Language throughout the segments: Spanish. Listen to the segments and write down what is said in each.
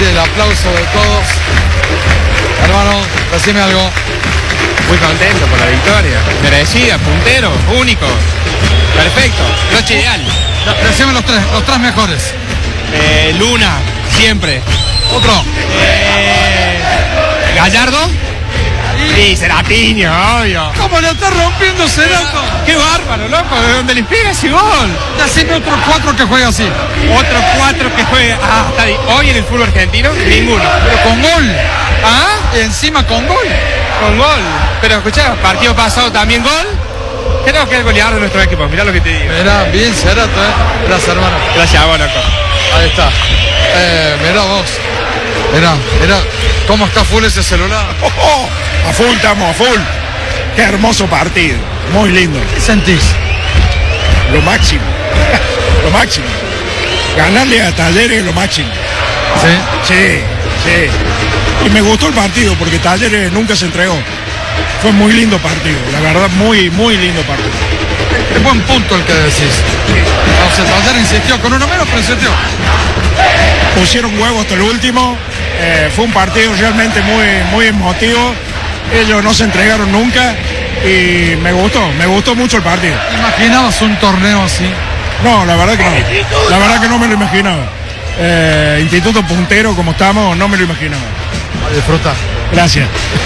el aplauso de todos. Hermano, decime algo. Muy contento por la victoria. Merecida, puntero, único. Perfecto. Noche ideal. Decime los tres mejores. Luna, siempre. Otro. Gallardo. Y Seratiño, obvio. ¿Cómo le está rompiendo Cerato? Qué bárbaro, loco. ¿De dónde le pega ese gol? Decime otros 4 que juega así. Otros 4 que juega. Hoy en el fútbol argentino, ninguno. Pero con gol. ¿Ah? Encima con gol. Con gol. Pero escuchá, partido pasado también gol. Creo que es el goleador de nuestro equipo. Mirá lo que te digo. Mirá, bien Cerato, Gracias, hermano. Gracias a vos, loco. Ahí está. Mirá vos. Mirá. ¿Cómo está full ese celular? A full, estamos a full. Qué hermoso partido. Muy lindo. ¿Qué sentís? Lo máximo. Lo máximo. Ganarle a Talleres es lo máximo. ¿Sí? Sí. Y me gustó el partido porque Talleres nunca se entregó. Fue muy lindo partido. La verdad, muy lindo partido. Es buen punto el que decís. O sea, Talleres insistió con uno menos, pero insistió. Pusieron huevo hasta el último. Fue un partido realmente muy emotivo. Ellos no se entregaron nunca y me gustó mucho el partido. ¿Imaginabas un torneo así? No, la verdad que no. La verdad que no me lo imaginaba. Instituto puntero como estamos, no me lo imaginaba. A disfrutar. Gracias.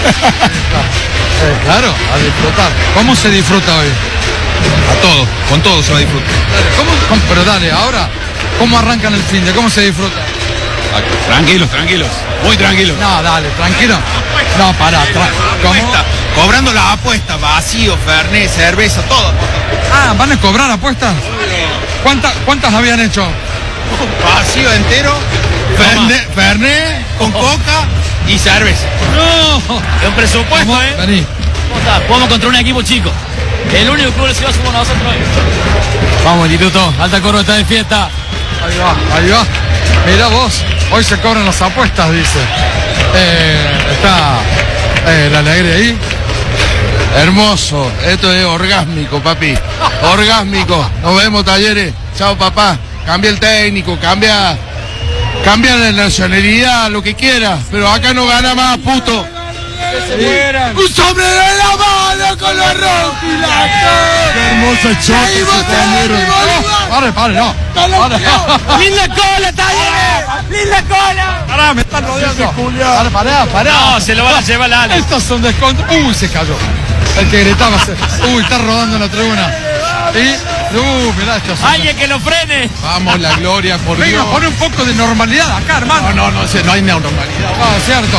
Claro, a disfrutar. ¿Cómo se disfruta hoy? Con todo se va a disfrutar. Pero dale, ahora, ¿cómo arrancan el fin de? ¿Cómo se disfruta? Tranquilos, muy tranquilos. No, dale, tranquilo. No, pará, ¿cómo? Cobrando las apuestas, vacío, fernet, cerveza, todo. Ah, ¿van a cobrar apuestas? ¿Cuántas habían hecho? Vacío entero, fernet con coca y cerveza. ¡No! Es un presupuesto, ¿Cómo? Vení. ¿Cómo está? Jugamos contra un equipo chico. El único club de la ciudad somos nosotros hoy. Vamos, Instituto. Alta Coro está de fiesta. Ahí va. Mirá vos. Hoy se cobran las apuestas, dice. Está la alegría ahí. Hermoso, esto es orgásmico, papi. Orgásmico. Nos vemos, Talleres. Chao, papá. Cambia el técnico, cambia la nacionalidad, lo que quieras. Pero acá no gana más, puto. Un sombrero en la mano con los rojos y la Qué hermosa chota. Pare, no. ¡Linda cola, Talleres! ¡Linda cola! Pará, me están rodeando. Pará. No, se lo van a llevar la ala. Estos son descontos. Se cayó. El que gritaba. Está rodando en la tribuna. Mirá esto. ¡Alguien que lo frene! Vamos, la gloria, por Venga, Dios. pone un poco de normalidad acá, hermano. No hay normalidad. No, es cierto.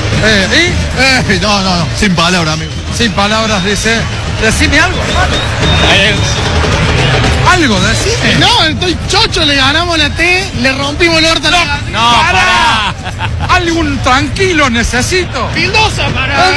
No, sin palabras, amigo. Sin palabras, dice. Decime algo, hermano. Algo, decime. No, estoy chocho, le ganamos la T, le rompimos el orto. No, pará. Algún tranquilo necesito. Mendoza, pará.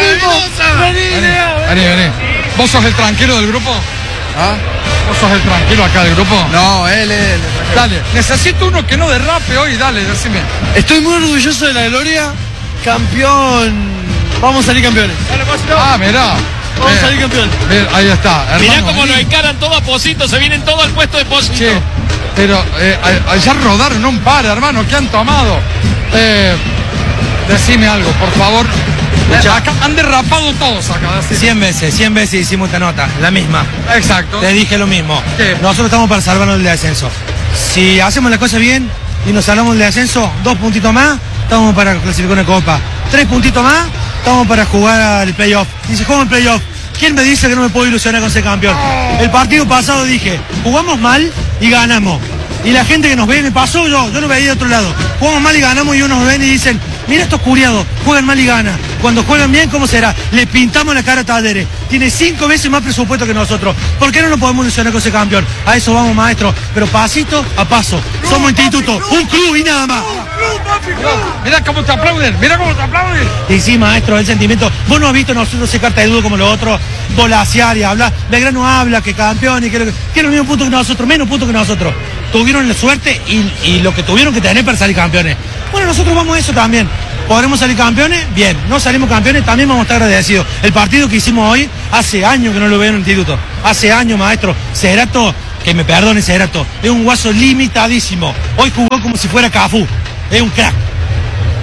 Vení. ¿Vos sos el tranquilo del grupo? ¿Ah? ¿Vos sos el tranquilo acá del grupo? No, él. Dale, necesito uno que no derrape hoy, dale, decime. Estoy muy orgulloso de la gloria. Campeón. Vamos a salir campeones. Mirá. Vamos a salir campeones. Ahí está. Mirá hermano, cómo vení. lo encaran todo a Posito, se vienen todo al puesto de Posito. Che, pero ya rodaron un par, hermano, que han tomado. Decime algo, por favor. Acá han derrapado todos acá. Decime. 100 veces hicimos esta nota, la misma. Exacto. Te dije lo mismo. ¿Qué? Nosotros estamos para salvarnos del descenso. Si hacemos las cosas bien y nos salvamos del descenso, 2 puntitos más, estamos para clasificar una copa. 3 puntitos más, estamos para jugar al playoff. Y si jugamos el playoff, ¿quién me dice que no me puedo ilusionar con ser campeón? El partido pasado dije, jugamos mal y ganamos. Y la gente que nos ve, me pasó yo lo veía de otro lado. Jugamos mal y ganamos y unos ven y dicen, mira estos curiados, juegan mal y ganan. Cuando juegan bien, ¿cómo será? Le pintamos la cara a Talleres. Tiene 5 veces más presupuesto que nosotros. ¿Por qué no nos podemos ilusionar con ese campeón? A eso vamos, maestro. Pero pasito a paso. Somos instituto, un club y nada más. Mirá cómo te aplauden, Y sí, maestro, el sentimiento. Vos no has visto nosotros ese carta de dudo como los otros, volasear y hablar. Belgrano habla que campeón y que tiene los mismos puntos que nosotros, menos puntos que nosotros. Tuvieron la suerte y lo que tuvieron que tener para salir campeones. Bueno, nosotros vamos a eso también. ¿Podremos salir campeones? Bien. ¿No salimos campeones? También vamos a estar agradecidos. El partido que hicimos hoy, hace años que no lo veo en el instituto. Hace años, maestro. Cerato, que me perdone Cerato, es un guaso limitadísimo. Hoy jugó como si fuera Cafú. Es un crack.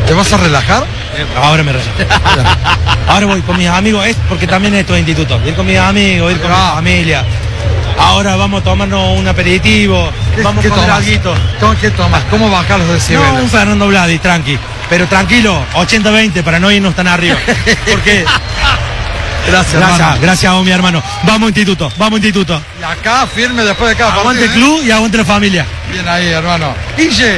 ¿Te vas a relajar? Ahora me relajo. Ahora voy con mis amigos, es porque también esto es instituto. Ir con mis amigos, ir con mi familia. Ahora vamos a tomarnos un aperitivo, vamos a comer alguito. ¿Qué tomas? ¿Cómo bajas los decibeles? No, un Fernando Vladi, tranqui. Pero tranquilo, 80-20 para no irnos tan arriba. Porque... Gracias a vos, mi hermano. Vamos instituto. Y acá, firme después de cada partido. Aguante el club y aguante la familia. Bien ahí, hermano. Guille.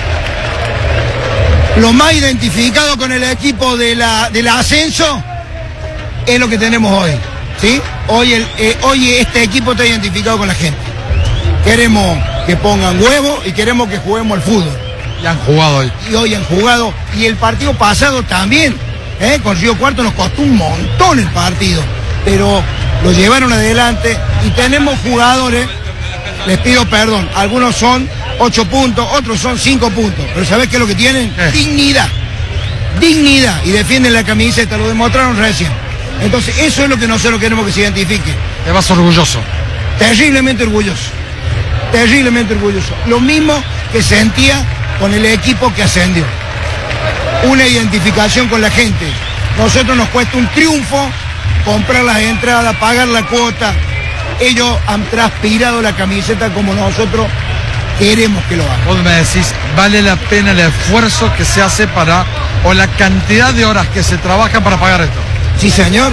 Lo más identificado con el equipo del ascenso es lo que tenemos hoy, ¿sí? Hoy este equipo está identificado con la gente. Queremos que pongan huevo y queremos que juguemos al fútbol. Y han jugado hoy. Y hoy han jugado. Y el partido pasado también, con Río Cuarto nos costó un montón el partido. Pero lo llevaron adelante y tenemos jugadores, les pido perdón, algunos son 8 puntos, otros son 5 puntos. Pero ¿sabés qué es lo que tienen? Dignidad. Y defienden la camiseta, lo demostraron recién. Entonces eso es lo que nosotros queremos que se identifique. Te vas orgulloso. Terriblemente orgulloso. Lo mismo que sentía con el equipo que ascendió. Una identificación con la gente. Nosotros nos cuesta un triunfo comprar las entradas, pagar la cuota. Ellos han transpirado la camiseta como nosotros queremos que lo hagan. Vos me decís, vale la pena el esfuerzo que se hace o la cantidad de horas que se trabaja para pagar esto. Sí, señor.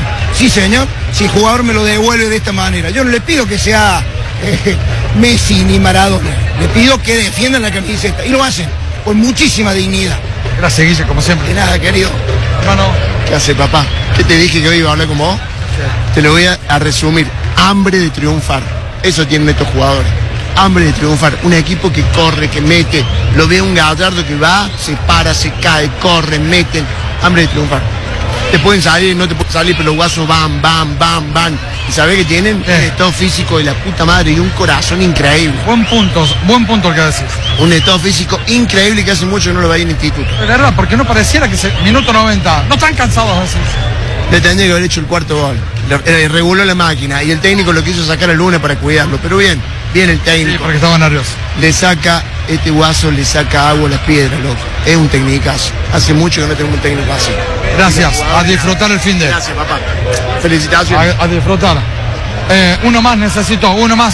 Si el jugador me lo devuelve de esta manera. Yo no le pido que sea Messi ni Maradona. Le pido que defiendan la camiseta. Y lo hacen con muchísima dignidad. Gracias, Guille, como siempre. De nada, querido. Hermano. ¿Qué hace, papá? ¿Qué te dije que hoy iba a hablar con vos? Sí. Te lo voy a resumir. Hambre de triunfar. Eso tienen estos jugadores. Hambre de triunfar. Un equipo que corre, que mete. Lo ve un Gallardo que va, se para, se cae, corre, meten. Hambre de triunfar. Te pueden salir, no te pueden salir, pero los guasos van. ¿Y sabés que tienen? Un estado físico de la puta madre y un corazón increíble. Buen punto el que decís. Un estado físico increíble que hace mucho que no lo veía en el instituto. Es verdad, porque no pareciera que minuto 90. No están cansados así. Le tendría que haber hecho el cuarto gol. Reguló la máquina y el técnico lo quiso sacar el lunes para cuidarlo. Pero bien el técnico. Sí, porque estaba nervioso. Este guaso le saca agua a las piedras, loco. Es un técnicazo. Hace mucho que no tenemos un técnico así. Gracias. A disfrutar el fin de. Gracias, papá. Felicitaciones. A disfrutar. Uno más necesito. Uno más.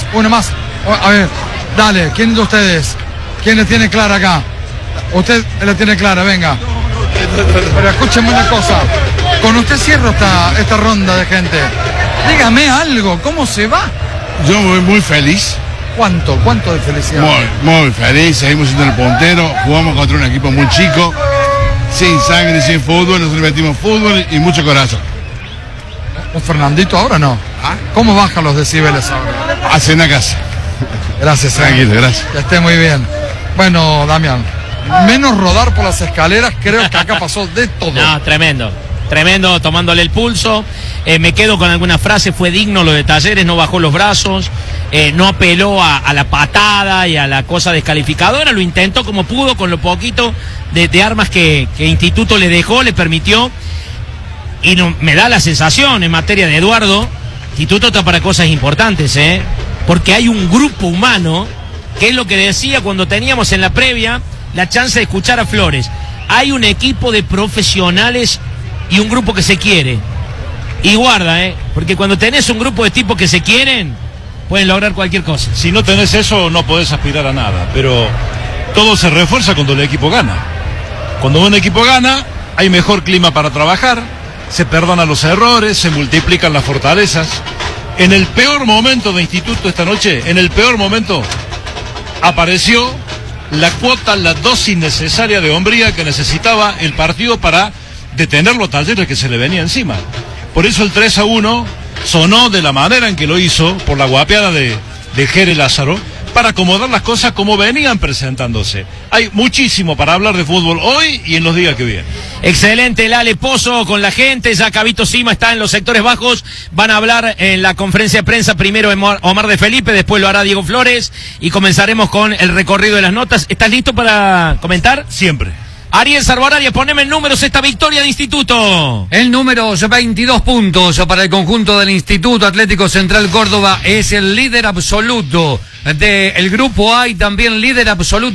A ver, dale. ¿Quién de ustedes? ¿Quién le tiene clara acá? Usted le tiene clara, venga. Pero escúcheme una cosa. Con usted cierro esta ronda de gente. Dígame algo. ¿Cómo se va? Yo voy muy feliz. ¿Cuánto de felicidad? Muy feliz, seguimos siendo el puntero, jugamos contra un equipo muy chico, sin sangre, sin fútbol, nosotros metimos fútbol y mucho corazón. ¿Un Fernandito ahora no? ¿Cómo bajan los decibeles ahora? Hacia una casa. Gracias. Tranquilo, gracias. Que esté muy bien. Bueno, Damián, menos rodar por las escaleras, creo que acá pasó de todo. No, tremendo, tomándole el pulso. Me quedo con alguna frase, fue digno lo de Talleres, no bajó los brazos, no apeló a la patada y a la cosa descalificadora, lo intentó como pudo con lo poquito de armas que Instituto le dejó, le permitió, y me da la sensación en materia de Eduardo, Instituto está para cosas importantes, porque hay un grupo humano, que es lo que decía cuando teníamos en la previa la chance de escuchar a Flores, hay un equipo de profesionales y un grupo que se quiere. Y guarda, porque cuando tenés un grupo de tipos que se quieren, pueden lograr cualquier cosa. Si no tenés eso, no podés aspirar a nada, pero todo se refuerza cuando el equipo gana. Cuando un equipo gana, hay mejor clima para trabajar, se perdonan los errores, se multiplican las fortalezas. En el peor momento de Instituto esta noche, apareció la cuota, la dosis necesaria de hombría que necesitaba el partido para detener los Talleres que se le venía encima. Por eso el 3-1 sonó de la manera en que lo hizo, por la guapeada de Jere Lázaro, para acomodar las cosas como venían presentándose. Hay muchísimo para hablar de fútbol hoy y en los días que vienen. Excelente, Lale Pozo con la gente, ya Cabito Sima está en los sectores bajos, van a hablar en la conferencia de prensa, primero Omar de Felipe, después lo hará Diego Flores y comenzaremos con el recorrido de las notas. ¿Estás listo para comentar? Siempre. Ariel Sarboraria, poneme en números esta victoria de Instituto. El número 22 puntos para el conjunto del Instituto Atlético Central Córdoba, es el líder absoluto del grupo A y también líder absoluto